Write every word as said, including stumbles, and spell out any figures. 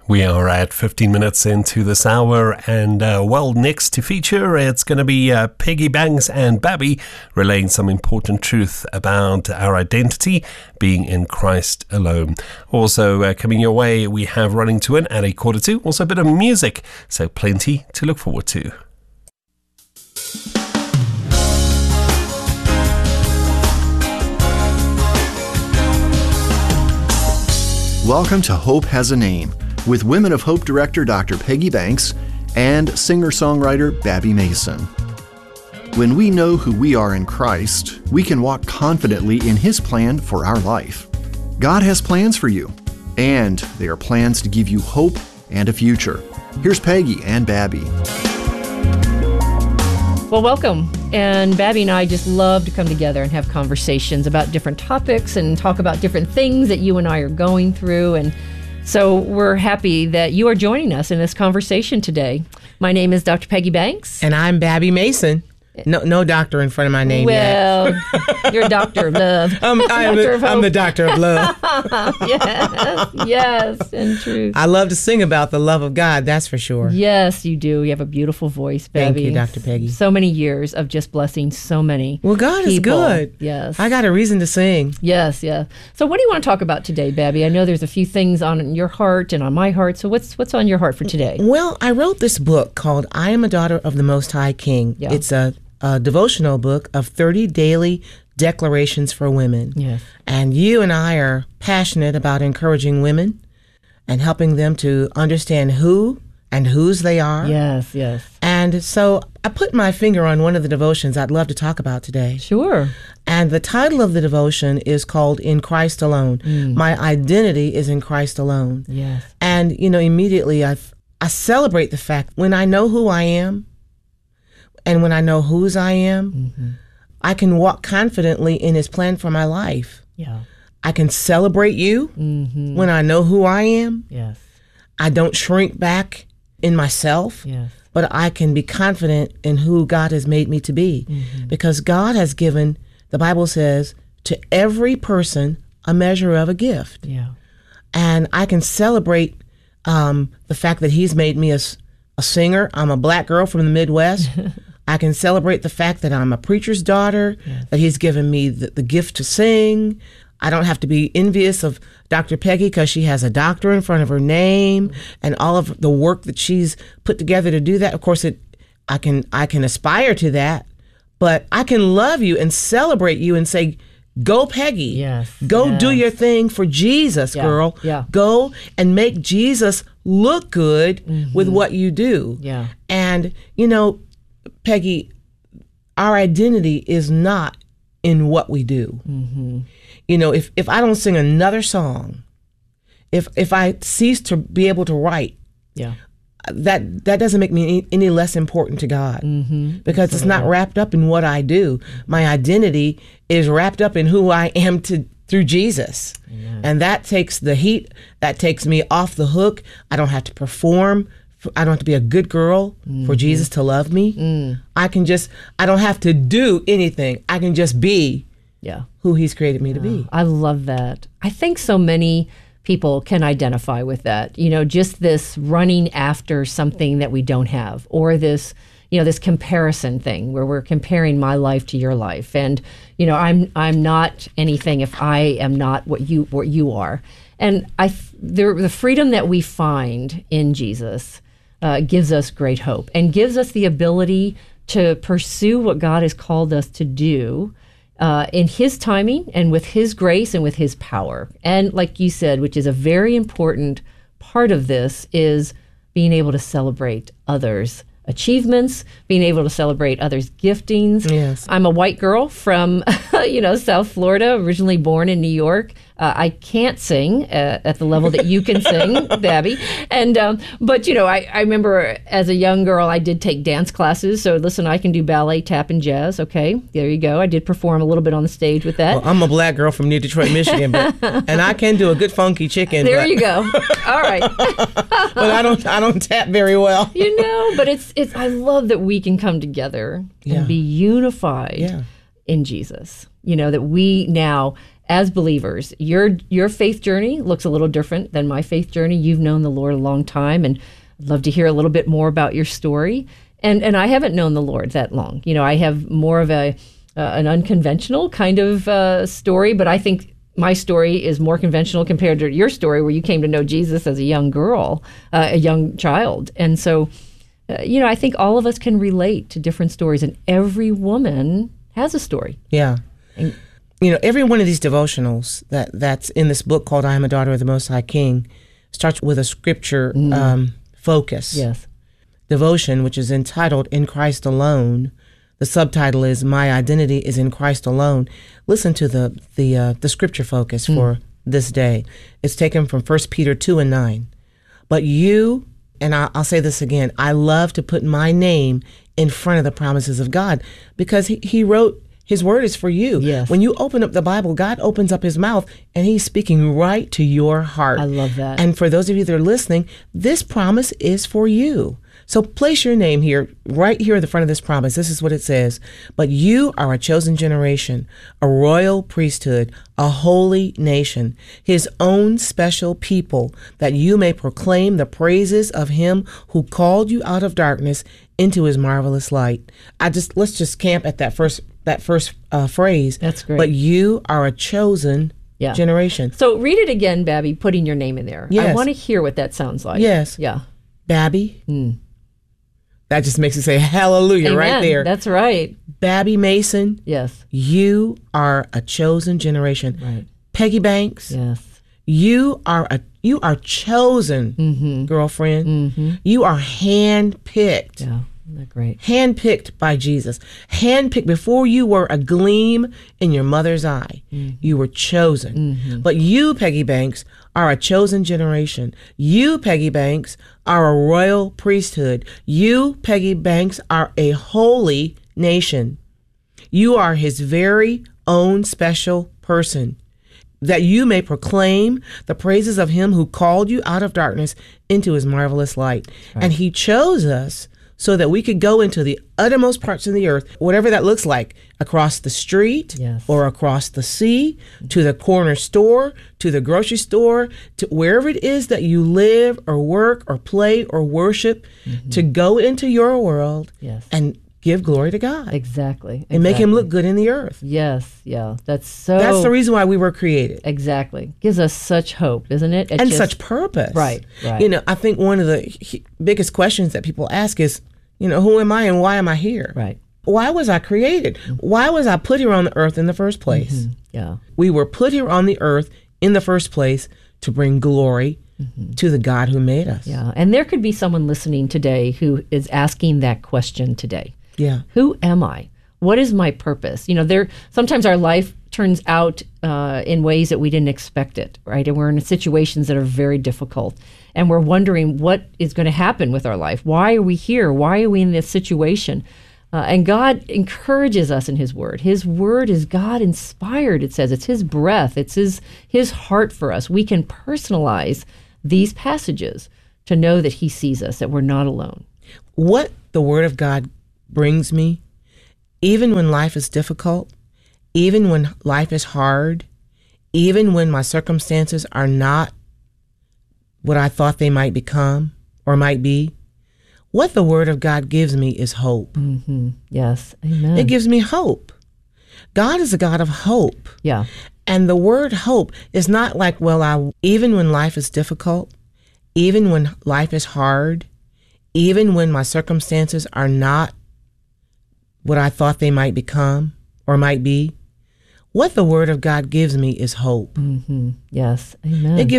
We are at fifteen minutes into this hour, and uh, well, next to feature, it's going to be uh, Peggy Banks and Babby relaying some important truth about our identity being in Christ alone. Also uh, coming your way, we have Running to Win at a quarter to, also a bit of music, so plenty to look forward to. Welcome to Hope Has a Name, with Women of Hope director Doctor Peggy Banks and singer-songwriter Babby Mason. When we know who we are in Christ, we can walk confidently in His plan for our life. God has plans for you, and they are plans to give you hope and a future. Here's Peggy and Babby. Well, welcome. And Babby and I just love to come together and have conversations about different topics and talk about different things that you and I are going through. And so we're happy that you are joining us in this conversation today. My name is Doctor Peggy Banks. And I'm Babby Mason. No no doctor in front of my name well, yet. Well, you're a doctor of love. I'm, I am the, I'm the doctor of love. Yes, yes, and truth. I love to sing about the love of God, that's for sure. Yes, you do. You have a beautiful voice, Babby. Thank you, Doctor Peggy. So many years of just blessing so many Well, God people. is good. Yes. I got a reason to sing. Yes, yeah. So what do you want to talk about today, Babby? I know there's a few things on your heart and on my heart. So what's what's on your heart for today? Well, I wrote this book called I Am a Daughter of the Most High King. Yeah. It's a a devotional book of thirty daily declarations for women. Yes. And you and I are passionate about encouraging women and helping them to understand who and whose they are. Yes, yes. And so I put my finger on one of the devotions I'd love to talk about today. Sure. And the title of the devotion is called In Christ Alone. Mm. My identity is in Christ alone. Yes. And, you know, immediately I I celebrate the fact when I know who I am, and when I know whose I am, mm-hmm. I can walk confidently in His plan for my life. Yeah. I can celebrate you mm-hmm. when I know who I am. Yes. I don't shrink back in myself, yes. but I can be confident in who God has made me to be. Mm-hmm. Because God has given, the Bible says, to every person a measure of a gift. Yeah. And I can celebrate um, the fact that He's made me a, a singer. I'm a black girl from the Midwest. I can celebrate the fact that I'm a preacher's daughter, yes. that He's given me the, the gift to sing. I don't have to be envious of Doctor Peggy because she has a doctor in front of her name mm-hmm. and all of the work that she's put together to do that. Of course, it I can I can aspire to that, but I can love you and celebrate you and say, go Peggy. Yes. Go yes. do your thing for Jesus, yeah. girl. Yeah. Go and make Jesus look good mm-hmm. with what you do. Yeah. And, you know, Peggy, our identity is not in what we do. Mm-hmm. You know, if, if I don't sing another song, if if I cease to be able to write, yeah, that that doesn't make me any, any less important to God mm-hmm. because Absolutely. It's not wrapped up in what I do. My identity is wrapped up in who I am to through Jesus. Amen. And that takes the heat, that takes me off the hook. I don't have to perform. I don't have to be a good girl mm-hmm. for Jesus to love me. Mm. I can just, I don't have to do anything. I can just be yeah. who He's created me yeah. to be. I love that. I think so many people can identify with that. You know, just this running after something that we don't have, or this, you know, this comparison thing where we're comparing my life to your life. And, you know, I'm I'm not anything if I am not what you what you are. And I the, the freedom that we find in Jesus Uh, gives us great hope and gives us the ability to pursue what God has called us to do uh, in His timing and with His grace and with His power. And like you said, which is a very important part of this, is being able to celebrate others' achievements, being able to celebrate others' giftings. Yes. I'm a white girl from, you know, South Florida, originally born in New York. Uh, I can't sing uh, at the level that you can sing, Babby. And um, but you know, I, I remember as a young girl, I did take dance classes. So listen, I can do ballet, tap, and jazz. Okay, there you go. I did perform a little bit on the stage with that. Well, I'm a black girl from near Detroit, Michigan, but, and I can do a good funky chicken. There but, you go. All right. But I don't I don't tap very well. You know, but it's it's. I love that we can come together yeah. and be unified yeah. in Jesus. You know, that we now as believers, your your faith journey looks a little different than my faith journey. You've known the Lord a long time, and I'd love to hear a little bit more about your story. And and I haven't known the Lord that long. You know, I have more of a uh, an unconventional kind of uh, story, but I think my story is more conventional compared to your story, where you came to know Jesus as a young girl, uh, a young child. And so, uh, you know, I think all of us can relate to different stories, and every woman has a story. Yeah. And, you know, every one of these devotionals that that's in this book called I Am a Daughter of the Most High King starts with a scripture mm. um, focus. Yes. Devotion, which is entitled In Christ Alone. The subtitle is My Identity is in Christ Alone. Listen to the the uh, the scripture focus mm. for this day. It's taken from First Peter two and nine. But you, and I, I'll say this again, I love to put my name in front of the promises of God, because he, he wrote, his word is for you. Yes. When you open up the Bible, God opens up his mouth and he's speaking right to your heart. I love that. And for those of you that are listening, this promise is for you. So place your name here, right here at the front of this promise. This is what it says. But you are a chosen generation, a royal priesthood, a holy nation, his own special people, that you may proclaim the praises of him who called you out of darkness into his marvelous light. I just, let's just camp at that first, that first uh, phrase. That's great. But you are a chosen yeah. generation. So read it again, Babby, putting your name in there. Yes. I want to hear what that sounds like. Yes. Yeah. Babby. Mm. That just makes it say hallelujah. Amen. Right there. That's right. Babby Mason. Yes. You are a chosen generation. Right. Peggy Banks. Yes. You are a you are chosen, mm-hmm. girlfriend. Mm-hmm. You are handpicked. Yeah. Isn't that great? Handpicked by Jesus. Handpicked before you were a gleam in your mother's eye. Mm-hmm. You were chosen. Mm-hmm. But you, Peggy Banks, are a chosen generation. You, Peggy Banks, are a royal priesthood. You, Peggy Banks, are a holy nation. You are his very own special person, that you may proclaim the praises of him who called you out of darkness into his marvelous light. Right. And he chose us so that we could go into the uttermost parts of the earth, whatever that looks like, across the street yes. or across the sea, to the corner store, to the grocery store, to wherever it is that you live or work or play or worship, mm-hmm. to go into your world yes. and give glory to God. Exactly. exactly. And make him look good in the earth. Yes. Yeah. That's so. That's the reason why we were created. Exactly. Gives us such hope, isn't it? it and just, such purpose. Right. Right. You know, I think one of the he, biggest questions that people ask is, you know, who am I and why am I here? Right. Why was I created? Mm-hmm. Why was I put here on the earth in the first place? Mm-hmm. Yeah. We were put here on the earth in the first place to bring glory mm-hmm. to the God who made us. Yeah. And there could be someone listening today who is asking that question today. Yeah. Who am I? What is my purpose? You know, there sometimes our life turns out uh, in ways that we didn't expect it, right? And we're in situations that are very difficult. And we're wondering what is going to happen with our life. Why are we here? Why are we in this situation? Uh, and God encourages us in his word. His word is God inspired. It says it's his breath. It's his, his heart for us. We can personalize these passages to know that he sees us, that we're not alone. What the word of God brings me, even when life is difficult, even when life is hard, even when my circumstances are not what I thought they might become or might be, what the word of God gives me is hope. Mm-hmm. Yes. Amen. It gives me hope. God is a God of hope. Yeah. And the word hope is not like, well, I, even when life is difficult, even when life is hard, even when my circumstances are not what I thought they might become or might be, what the word of God gives me is hope. Mm-hmm. Yes. Amen. It gives